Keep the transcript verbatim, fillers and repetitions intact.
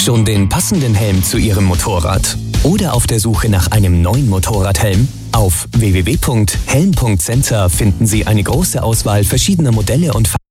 Schon den passenden Helm zu Ihrem Motorrad? Oder auf der Suche nach einem neuen Motorradhelm? Auf w w w punkt helm punkt center finden Sie eine große Auswahl verschiedener Modelle und